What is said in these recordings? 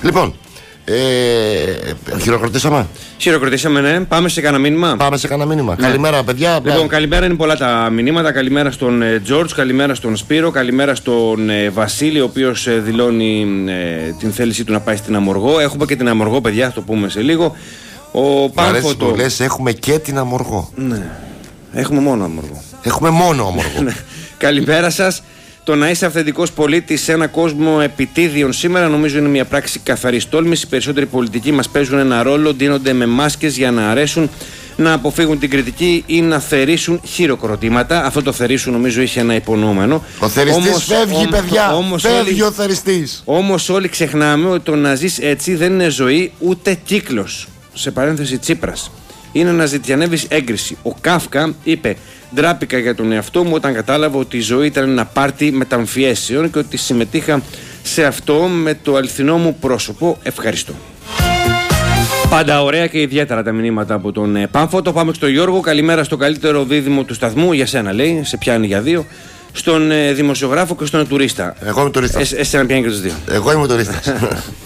Λοιπόν, χειροκροτήσαμε. Χειροκροτήσαμε, ναι. Πάμε σε κανένα μήνυμα. Ναι. Καλημέρα, παιδιά. Λοιπόν, καλημέρα, είναι πολλά τα μηνύματα. Καλημέρα στον Τζόρτζ, καλημέρα στον Σπύρο, καλημέρα στον Βασίλη, ο οποίος δηλώνει την θέλησή του να πάει στην Αμοργό. Έχουμε και την Αμοργό, παιδιά, θα το πούμε σε λίγο. Ο Πάμφωτο. Μου λες, έχουμε και την Αμοργό. Ναι. Έχουμε μόνο Αμοργό. Έχουμε μόνο Αμοργό. Καλημέρα σας. Το να είσαι αυθεντικός πολίτης σε έναν κόσμο επιτίδιων σήμερα νομίζω είναι μια πράξη καθαρής τόλμης. Οι περισσότεροι πολιτικοί μας παίζουν ένα ρόλο, ντύνονται με μάσκες για να αρέσουν, να αποφύγουν την κριτική ή να θερήσουν χειροκροτήματα. Αυτό το θερήσουν νομίζω είχε ένα υπονοούμενο. Ο θεριστής φεύγει, παιδιά. Φεύγει ο θεριστής. Όμως όλοι ξεχνάμε ότι το να ζεις έτσι δεν είναι ζωή ούτε κύκλος. Σε παρένθεση Τσίπρας. Είναι να ζητιανεύεις έγκριση. Ο Κάφκα είπε: ντράπηκα για τον εαυτό μου όταν κατάλαβα ότι η ζωή ήταν ένα πάρτι μεταμφιέσεων και ότι συμμετείχα σε αυτό με το αληθινό μου πρόσωπο. Ευχαριστώ. Πάντα ωραία και ιδιαίτερα τα μηνύματα από τον Πάμφωτο. Πάμε στο Γιώργο. Καλημέρα στο καλύτερο δίδυμο του σταθμού. Για σένα λέει, σε πιάνει για δύο. Στον δημοσιογράφο και στον τουρίστα. Εγώ είμαι τουρίστας. Εσένα πιάνει και τους δύο. Εγώ είμαι τουρίστας.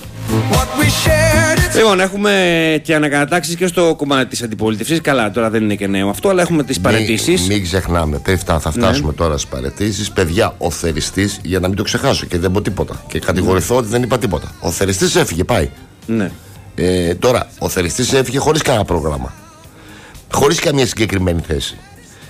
Λοιπόν, έχουμε και ανακατατάξεις και στο κομμάτι της αντιπολίτευσης. Καλά, τώρα δεν είναι και νέο αυτό, αλλά έχουμε τις παραιτήσεις. Μην ξεχνάμε, θα φτάσουμε τώρα στις παραιτήσεις. Παιδιά, ο θεριστής, για να μην το ξεχάσω και δεν πω τίποτα. Και κατηγορηθώ ότι δεν είπα τίποτα. Ο θεριστής έφυγε, πάει. Ναι. Τώρα, ο θεριστής έφυγε χωρίς κανένα πρόγραμμα. Χωρίς καμία συγκεκριμένη θέση.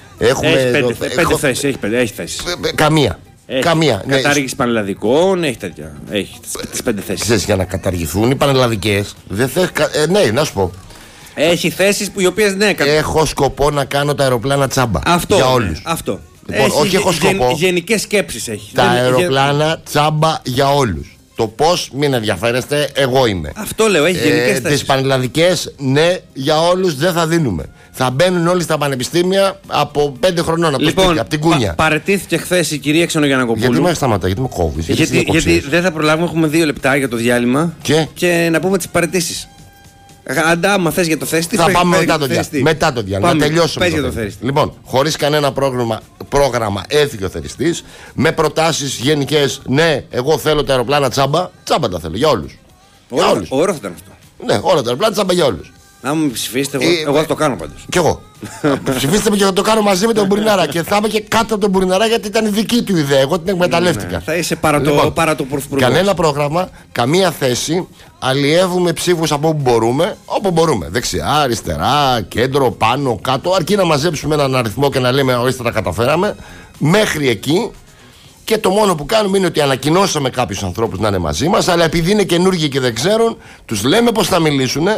Έχει πέντε θέσεις, έχει θέσεις. Καμία. Καμία. Κατάργηση πανελλαδικών, έχει τέτοια. Έχει τις 5 θέσεις. Ξέρεις, για να καταργηθούν οι πανελλαδικές, δεν θες. Ναι, να σου πω. Έχει θέσεις που οι οποίες ναι. Έχω σκοπό να κάνω τα αεροπλάνα τσάμπα. Αυτό. Για όλους. Αυτό. Λοιπόν, όχι, έχω σκοπό. Γενικές σκέψεις έχει. Τα αεροπλάνα τσάμπα για όλους. Το πώς, μην ενδιαφέρεστε, εγώ είμαι. Αυτό λέω, έχει γενικές θέσεις. Τις πανελλαδικές, ναι, για όλους δεν θα δίνουμε. Θα μπαίνουν όλοι στα πανεπιστήμια από 5 χρονών από το σπίτι, από την κούνια. Παραιτήθηκε χθες η κυρία Ξενογιαννακοπούλου. Γιατί με σταματά, γιατί με κόβεις? Γιατί δεν θα προλάβουμε, έχουμε 2 λεπτά για το διάλειμμα και να πούμε τις παραιτήσεις. Αντά, άμα θες για το θέση, θα πάμε μετά το διάλειμμα. Να τελειώσουμε. Το θέση. Λοιπόν, χωρίς κανένα πρόγραμμα έφυγε ο θεριστής. Με προτάσεις γενικές, ναι, εγώ θέλω τα αεροπλάνα τσάμπα. Τσάμπα τα θέλω για όλους. Ωραίο θα ήταν αυτό. Ναι, όλα τα αεροπλάνα τσάμπα για όλους. Αν με ψηφίσετε, εγώ θα το κάνω πάντως. Κι εγώ. Ψηφίστε με και θα το κάνω μαζί με τον Μπουρινάρα. Και θα είμαι και κάτω από τον Μπουρινάρα γιατί ήταν η δική του ιδέα. Εγώ την εκμεταλλεύτηκα. Θα είσαι παρά το πρωθυπουργό. Κανένα πρόγραμμα, καμία θέση. Αλλιεύουμε ψήφους από όπου μπορούμε. Δεξιά, αριστερά, κέντρο, πάνω, κάτω. Αρκεί να μαζέψουμε έναν αριθμό και να λέμε ορίστε τα καταφέραμε. Μέχρι εκεί. Και το μόνο που κάνουμε είναι ότι ανακοινώσαμε κάποιους ανθρώπους να είναι μαζί μας. Αλλά επειδή είναι καινούργοι και δεν ξέρουν, τους λέμε πώς θα μιλήσουν.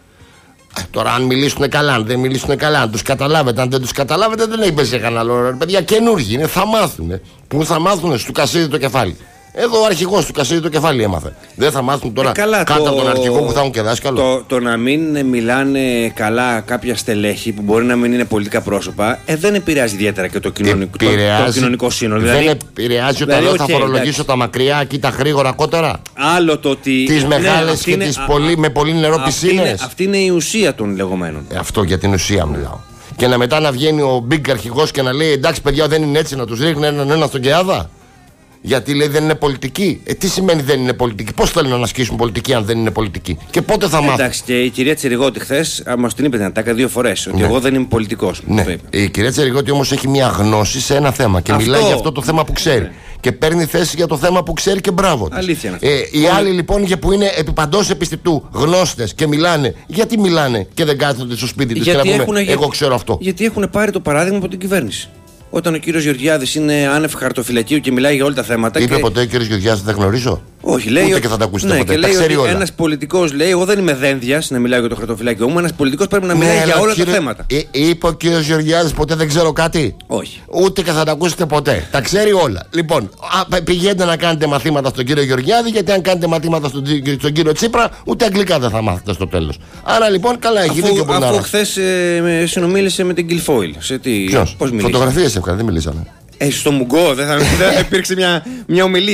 Τώρα, αν μιλήσουν καλά, αν δεν μιλήσουν καλά, αν τους καταλάβετε, αν δεν τους καταλάβετε, δεν έχει πέσει κανένα λόγο. Παιδιά, καινούργοι είναι, θα μάθουν. Πού θα μάθουν? Στου Κασίδη το κεφάλι. Εδώ ο αρχηγός του Κασίδη το κεφάλι έμαθε. Δεν θα μάθουν τώρα κάτω από τον αρχηγό που θα έχουν και δάσκαλο. Το να μην μιλάνε καλά κάποια στελέχη που μπορεί να μην είναι πολιτικά πρόσωπα, δεν επηρεάζει ιδιαίτερα και το κοινωνικό σύνολο. Δεν επηρεάζει όταν λέω θα φορολογήσω τα μακριά και τα γρήγορα κότερα. Άλλο το ότι. Τις μεγάλες και τις με πολύ νερό πισίνες. Αυτή είναι η ουσία των λεγόμενων. Αυτό για την ουσία μιλάω. Και να μετά να βγαίνει ο Big αρχηγός και να λέει εντάξει παιδιά δεν είναι έτσι, να τους ρίχνει έναν στον Κεάδα. Γιατί λέει δεν είναι πολιτική. Τι σημαίνει δεν είναι πολιτική? Πώς θέλουν να ασκήσουν πολιτική αν δεν είναι πολιτική? Και πότε θα μάθουν? Εντάξει, και η κυρία Τσιριγώτη χθες μας την είπε την ατάκα 2 φορές. Ότι εγώ δεν είμαι πολιτικός. Ναι. Η κυρία Τσιριγώτη όμως έχει μια γνώση σε ένα θέμα και μιλάει για αυτό το θέμα που ξέρει. Ναι. Και παίρνει θέση για το θέμα που ξέρει και μπράβο της. Αλήθεια είναι αυτό. Οι άλλοι λοιπόν που είναι επί παντός επιστητού γνώστες και μιλάνε, γιατί μιλάνε και δεν κάθονται στο σπίτι τους και να πούμε εγώ ξέρω αυτό? Γιατί έχουν πάρει το παράδειγμα από την κυβέρνηση. Όταν ο κύριος Γεωργιάδης είναι άνευ χαρτοφυλακίου και μιλάει για όλα τα θέματα. Είπε ποτέ ο κύριος Γεωργιάδης δεν γνωρίζω? Όχι, λέει. Ούτε και θα τα ακούσετε ποτέ. Και λέει ότι ένας πολιτικός λέει: εγώ δεν είμαι δένδιας να μιλάω για το χαρτοφυλάκιό μου. Ένας πολιτικός πρέπει να μιλάει για όλα τα θέματα. Είπε ο κύριος Γεωργιάδης ποτέ δεν ξέρω κάτι? Όχι. Ούτε και θα τα ακούσετε ποτέ. Τα ξέρει όλα. Λοιπόν, πηγαίνετε να κάνετε μαθήματα στον κύριο Γεωργιάδη, γιατί αν κάνετε μαθήματα στον κύριο Τσίπρα, ούτε αγγλικά δεν θα μάθετε στο τέλος. Άρα λοιπόν, καλά, έχει δίκιο που αφού χθες συνομίλησε με την Guilfoyle. Ποιος? Φωτογραφίες έβγαλε, δεν μιλήσαμε. Στο Μουγκό δεν θα υπήρξε μια ομιλία.